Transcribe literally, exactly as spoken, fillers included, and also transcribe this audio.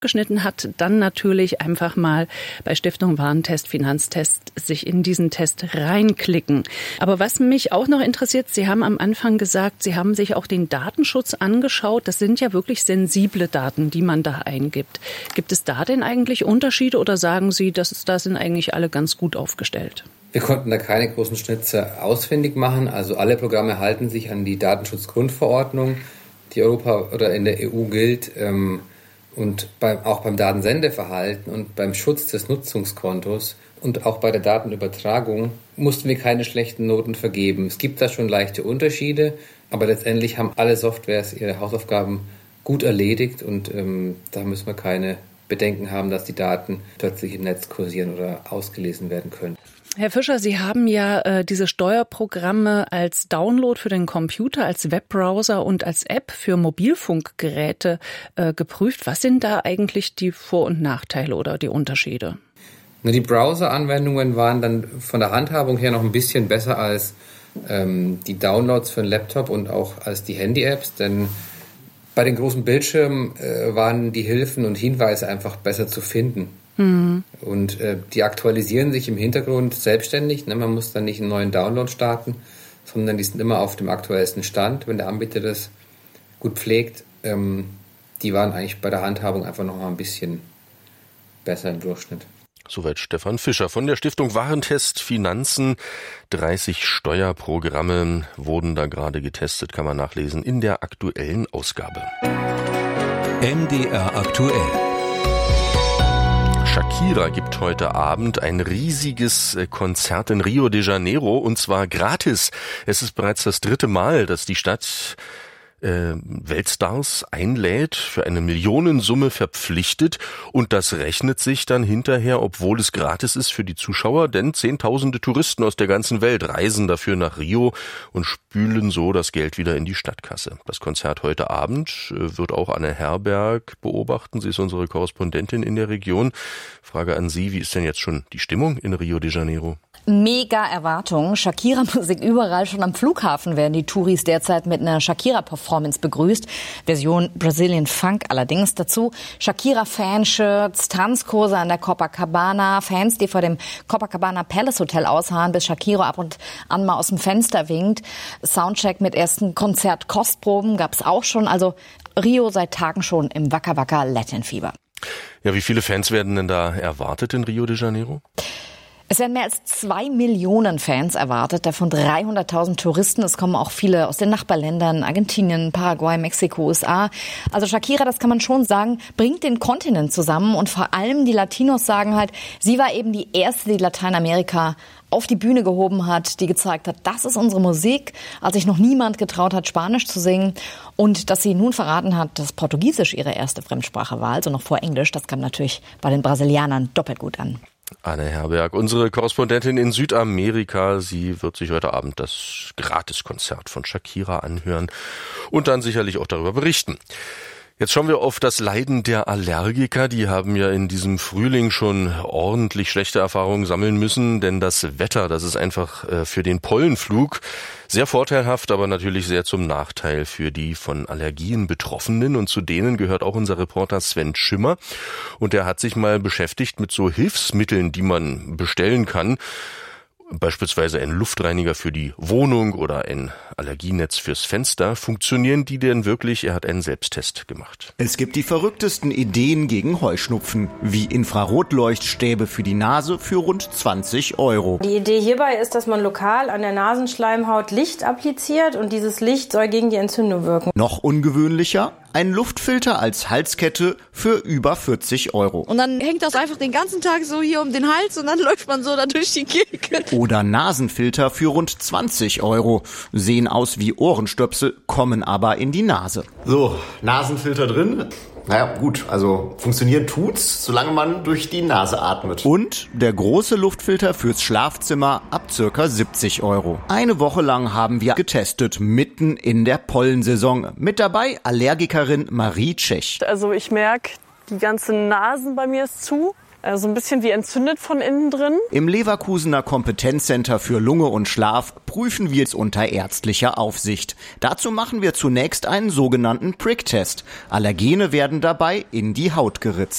abgeschnitten hat, dann natürlich einfach mal bei Stiftung Warentest, Finanztest sich in diesen Test reinklicken. Aber was mich auch noch interessiert, Sie haben am Anfang gesagt, Sie haben sich auch den Datenschutz angeschaut. Das sind ja wirklich sensible Daten, die man da eingibt. Gibt es da denn eigentlich Unterschiede oder sagen Sie, dass da sind eigentlich alle ganz gut aufgestellt? Wir konnten da keine großen Schnitzer ausfindig machen. Also alle Programme halten sich an die Datenschutzgrundverordnung, die Europa oder in der E U gilt. Ähm, und beim, auch beim Datensendeverhalten und beim Schutz des Nutzungskontos und auch bei der Datenübertragung mussten wir keine schlechten Noten vergeben. Es gibt da schon leichte Unterschiede, aber letztendlich haben alle Softwares ihre Hausaufgaben gut erledigt und ähm, da müssen wir keine Bedenken haben, dass die Daten plötzlich im Netz kursieren oder ausgelesen werden können. Herr Fischer, Sie haben ja äh, diese Steuerprogramme als Download für den Computer, als Webbrowser und als App für Mobilfunkgeräte äh, geprüft. Was sind da eigentlich die Vor- und Nachteile oder die Unterschiede? Na, die Browser-Anwendungen waren dann von der Handhabung her noch ein bisschen besser als ähm, die Downloads für den Laptop und auch als die Handy-Apps, denn bei den großen Bildschirmen äh, waren die Hilfen und Hinweise einfach besser zu finden. Mhm. Und äh, die aktualisieren sich im Hintergrund selbstständig. Ne? Man muss dann nicht einen neuen Download starten, sondern die sind immer auf dem aktuellsten Stand, wenn der Anbieter das gut pflegt. Ähm, die waren eigentlich bei der Handhabung einfach noch mal ein bisschen besser im Durchschnitt. Soweit Stefan Fischer von der Stiftung Warentest Finanzen. dreißig Steuerprogramme wurden da gerade getestet, kann man nachlesen in der aktuellen Ausgabe. M D R aktuell. Shakira gibt heute Abend ein riesiges Konzert in Rio de Janeiro und zwar gratis. Es ist bereits das dritte Mal, dass die Stadt Äh, Weltstars einlädt, für eine Millionensumme verpflichtet und das rechnet sich dann hinterher, obwohl es gratis ist für die Zuschauer, denn zehntausende Touristen aus der ganzen Welt reisen dafür nach Rio und spülen so das Geld wieder in die Stadtkasse. Das Konzert heute Abend äh, wird auch Anne Herberg beobachten. Sie ist unsere Korrespondentin in der Region. Frage an Sie, wie ist denn jetzt schon die Stimmung in Rio de Janeiro? Mega Erwartung. Shakira-Musik überall. Schon am Flughafen werden die Touris derzeit mit einer Shakira-Performance begrüßt. Version Brazilian Funk allerdings. Dazu Shakira-Fanshirts, Tanzkurse an der Copacabana, Fans, die vor dem Copacabana Palace Hotel ausharren, bis Shakira ab und an mal aus dem Fenster winkt. Soundcheck mit ersten Konzertkostproben gab es auch schon. Also Rio seit Tagen schon im Waka Waka Latin-Fieber. Ja, wie viele Fans werden denn da erwartet in Rio de Janeiro? Es werden mehr als zwei Millionen Fans erwartet, davon dreihunderttausend Touristen. Es kommen auch viele aus den Nachbarländern, Argentinien, Paraguay, Mexiko, U S A. Also Shakira, das kann man schon sagen, bringt den Kontinent zusammen. Und vor allem die Latinos sagen halt, sie war eben die erste, die Lateinamerika auf die Bühne gehoben hat, die gezeigt hat, das ist unsere Musik, als sich noch niemand getraut hat, Spanisch zu singen. Und dass sie nun verraten hat, dass Portugiesisch ihre erste Fremdsprache war, also noch vor Englisch, das kam natürlich bei den Brasilianern doppelt gut an. Anne Herberg, unsere Korrespondentin in Südamerika. Sie wird sich heute Abend das Gratiskonzert von Shakira anhören und dann sicherlich auch darüber berichten. Jetzt schauen wir auf das Leiden der Allergiker. Die haben ja in diesem Frühling schon ordentlich schlechte Erfahrungen sammeln müssen, denn das Wetter, das ist einfach äh, für den Pollenflug sehr vorteilhaft, aber natürlich sehr zum Nachteil für die von Allergien Betroffenen. Und zu denen gehört auch unser Reporter Sven Schimmer. Und der hat sich mal beschäftigt mit so Hilfsmitteln, die man bestellen kann. Beispielsweise ein Luftreiniger für die Wohnung oder ein Allergienetz fürs Fenster. Funktionieren die denn wirklich? Er hat einen Selbsttest gemacht. Es gibt die verrücktesten Ideen gegen Heuschnupfen, wie Infrarotleuchtstäbe für die Nase für rund zwanzig Euro. Die Idee hierbei ist, dass man lokal an der Nasenschleimhaut Licht appliziert und dieses Licht soll gegen die Entzündung wirken. Noch ungewöhnlicher? Ein Luftfilter als Halskette für über vierzig Euro. Und dann hängt das einfach den ganzen Tag so hier um den Hals und dann läuft man so da durch die Gegend. Oder Nasenfilter für rund zwanzig Euro. Sehen aus wie Ohrenstöpsel, kommen aber in die Nase. So, Nasenfilter drin. Naja, gut, also funktionieren tut's, solange man durch die Nase atmet. Und der große Luftfilter fürs Schlafzimmer ab circa siebzig Euro. Eine Woche lang haben wir getestet, mitten in der Pollensaison. Mit dabei Allergikerin Marie Tschech. Also ich merke, die ganze Nase bei mir ist zu. So ein bisschen wie entzündet von innen drin. Im Leverkusener Kompetenzcenter für Lunge und Schlaf prüfen wir es unter ärztlicher Aufsicht. Dazu machen wir zunächst einen sogenannten Prick-Test. Allergene werden dabei in die Haut geritzt.